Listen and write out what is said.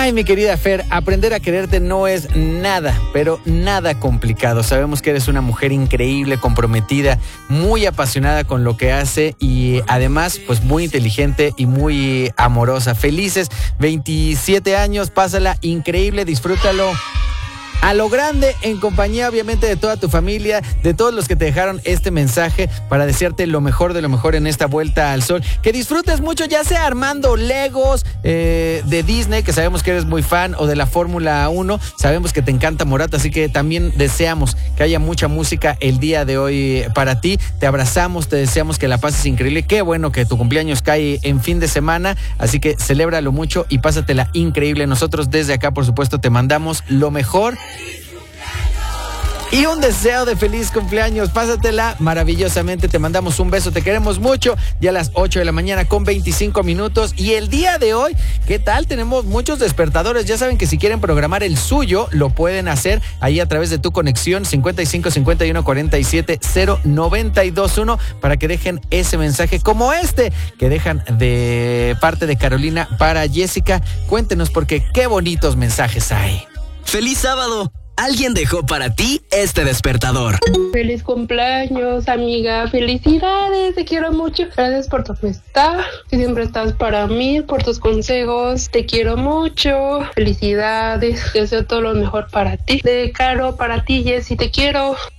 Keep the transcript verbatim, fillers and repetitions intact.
Ay, mi querida Fer, aprender a quererte no es nada, pero nada complicado. Sabemos que eres una mujer increíble, comprometida, muy apasionada con lo que hace y además, pues muy inteligente y muy amorosa. Felices veintisiete años, pásala increíble, disfrútalo a lo grande, en compañía obviamente de toda tu familia, de todos los que te dejaron este mensaje para desearte lo mejor de lo mejor en esta vuelta al sol. Que disfrutes mucho, ya sea armando Legos eh, de Disney, que sabemos que eres muy fan, o de la Fórmula uno, sabemos que te encanta Morat, así que también deseamos que haya mucha música el día de hoy para ti. Te abrazamos, te deseamos que la pases increíble. Qué bueno que tu cumpleaños cae en fin de semana, así que celébralo mucho y pásatela increíble. Nosotros desde acá, por supuesto, te mandamos lo mejor y un deseo de feliz cumpleaños. Pásatela maravillosamente, te mandamos un beso, te queremos mucho. Ya a las ocho de la mañana con veinticinco minutos. Y el día de hoy, ¿qué tal? Tenemos muchos despertadores. Ya saben que si quieren programar el suyo, lo pueden hacer ahí a través de tu conexión cincuenta y cinco cincuenta y uno cuarenta y siete cero noventa y dos uno para que dejen ese mensaje como este que dejan de parte de Carolina para Jessica. Cuéntenos, porque qué bonitos mensajes hay. ¡Feliz sábado! Alguien dejó para ti este despertador. Feliz cumpleaños, amiga. Felicidades, te quiero mucho. Gracias por tu amistad, que siempre estás para mí, por tus consejos. Te quiero mucho. Felicidades. Deseo todo lo mejor para ti. De Caro, para ti, Jessy, te quiero.